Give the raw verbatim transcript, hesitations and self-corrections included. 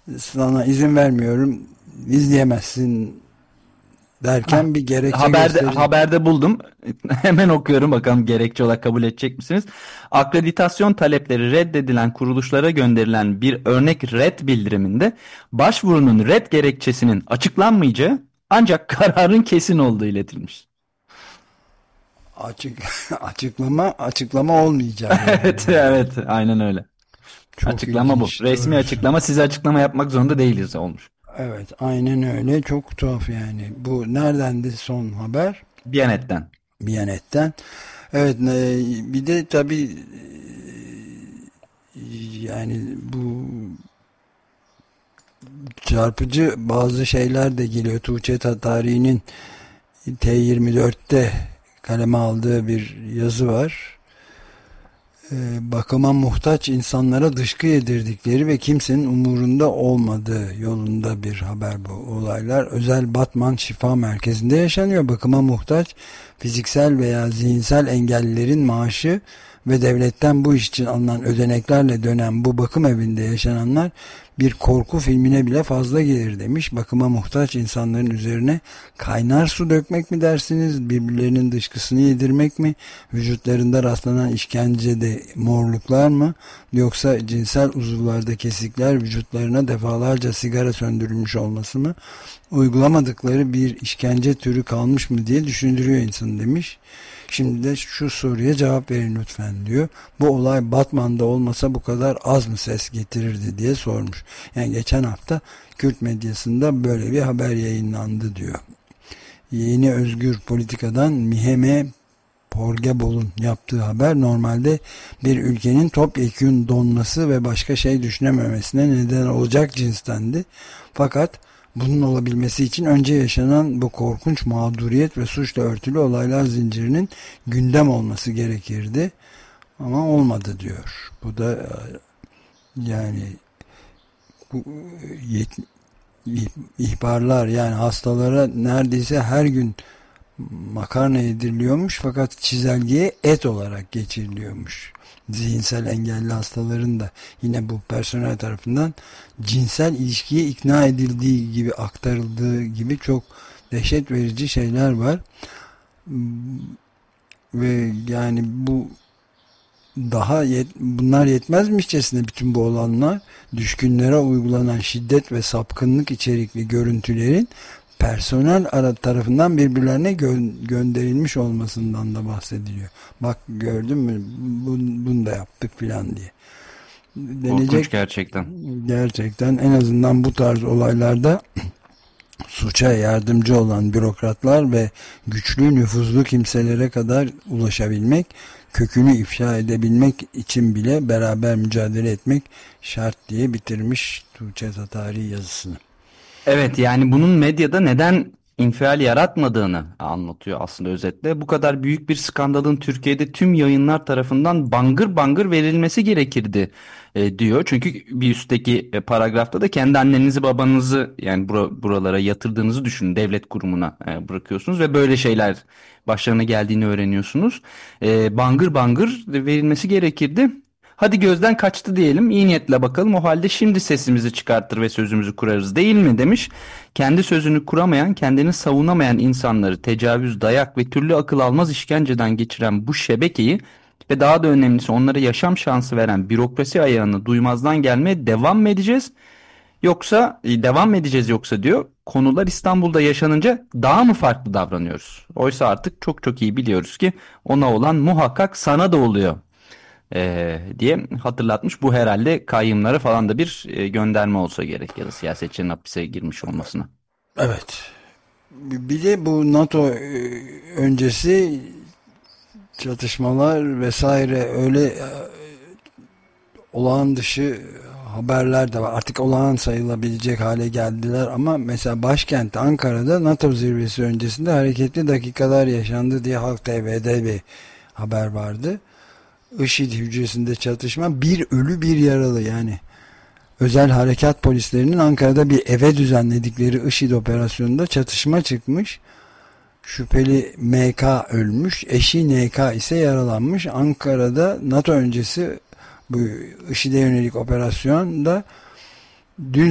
sana izin vermiyorum, izleyemezsin Ha, derken bir gerekçe haberde gösterin. haberde buldum. Hemen okuyorum bakalım gerekçe olarak kabul edecek misiniz? Akreditasyon talepleri reddedilen kuruluşlara gönderilen bir örnek red bildiriminde başvurunun red gerekçesinin açıklanmayacağı ancak kararın kesin olduğu iletilmiş. Açık açıklama açıklama olmayacağı yani Evet, burada. evet, aynen öyle. Çok Açıklama bu. ilginç Resmi doğrusu. açıklama, size açıklama yapmak zorunda değiliz olmuş. Evet, aynen öyle. Çok tuhaf yani. Bu neredendi son haber? Biyanet'ten. Biyanet'ten. Evet, e, bir de tabii e, yani bu çarpıcı bazı şeyler de geliyor. Tuğçe Tatari'nin T yirmi dörtte kaleme aldığı bir yazı var. E, bakıma muhtaç insanlara dışkı yedirdikleri ve kimsenin umurunda olmadığı yolunda bir haber bu olaylar. Özel Batman Şifa Merkezi'nde yaşanıyor. Bakıma muhtaç fiziksel veya zihinsel engellilerin maaşı ve devletten bu iş için alınan ödeneklerle dönen bu bakım evinde yaşananlar bir korku filmine bile fazla gelir demiş. Bakıma muhtaç insanların üzerine kaynar su dökmek mi dersiniz? Birbirlerinin dışkısını yedirmek mi? Vücutlarında rastlanan işkencede morluklar mı? Yoksa cinsel uzuvlarda kesikler, vücutlarına defalarca sigara söndürülmüş olması mı? Uygulamadıkları bir işkence türü kalmış mı diye düşündürüyor insanı demiş. Şimdi de şu soruya cevap verin lütfen diyor. Bu olay Batman'da olmasa bu kadar az mı ses getirirdi diye sormuş. Yani geçen hafta Kürt medyasında böyle bir haber yayınlandı diyor. Yeni Özgür Politika'dan Miheme Porgebol'un yaptığı haber normalde bir ülkenin topyekün donması ve başka şey düşünememesine neden olacak cinstendi. Fakat bunun olabilmesi için önce yaşanan bu korkunç mağduriyet ve suçla örtülü olaylar zincirinin gündem olması gerekirdi. Ama olmadı diyor. Bu da yani bu ihbarlar yani hastalara neredeyse her gün makarna yediriliyormuş fakat çizelgeye et olarak geçiriliyormuş. Zihinsel engelli hastaların da yine bu personel tarafından cinsel ilişkiye ikna edildiği gibi aktarıldığı gibi çok dehşet verici şeyler var. Ve yani bu daha yet, bunlar yetmezmişçesine bütün bu olanlar düşkünlere uygulanan şiddet ve sapkınlık içerikli görüntülerin personel ara tarafından birbirlerine gö- gönderilmiş olmasından da bahsediliyor. Bak gördün mü bunu, bunu da yaptık filan diye. Korkunç Denecek gerçekten. gerçekten en azından bu tarz olaylarda suça yardımcı olan bürokratlar ve güçlü nüfuzlu kimselere kadar ulaşabilmek, kökünü ifşa edebilmek için bile beraber mücadele etmek şart diye bitirmiş Tuğçe Tatari yazısını. Evet, yani bunun medyada neden infial yaratmadığını anlatıyor aslında özetle. Bu kadar büyük bir skandalın Türkiye'de tüm yayınlar tarafından bangır bangır verilmesi gerekirdi e, diyor. Çünkü bir üstteki e, paragrafta da kendi annenizi babanızı yani bura- buralara yatırdığınızı düşünün. Devlet kurumuna e, bırakıyorsunuz ve böyle şeyler başlarına geldiğini öğreniyorsunuz. E, bangır bangır verilmesi gerekirdi. Hadi gözden kaçtı diyelim. İyi niyetle bakalım. O halde şimdi sesimizi çıkartır ve sözümüzü kurarız değil mi demiş. Kendi sözünü kuramayan, kendini savunamayan insanları tecavüz, dayak ve türlü akıl almaz işkenceden geçiren bu şebekeyi ve daha da önemlisi onlara yaşam şansı veren bürokrasi ayağını duymazdan gelmeye devam mı edeceğiz? Yoksa e, devam mı edeceğiz yoksa diyor. Konular İstanbul'da yaşanınca daha mı farklı davranıyoruz? Oysa artık çok çok iyi biliyoruz ki ona olan muhakkak sana da oluyor e, diye hatırlatmış. Bu herhalde kayyımlara falan da bir e, gönderme olsa gerek ya da siyasetçinin hapise girmiş olmasına. Evet. Bir de bu NATO e, öncesi çatışmalar vesaire öyle e, olağan dışı haberler de var. Artık olağan sayılabilecek hale geldiler ama mesela başkent Ankara'da NATO zirvesi öncesinde hareketli dakikalar yaşandı diye Halk T V'de bir haber vardı. IŞİD hücresinde çatışma, bir ölü bir yaralı yani. Özel harekat polislerinin Ankara'da bir eve düzenledikleri IŞİD operasyonunda çatışma çıkmış. Şüpheli M K ölmüş, eşi N K ise yaralanmış. Ankara'da NATO öncesi bu IŞİD'e yönelik operasyonda dün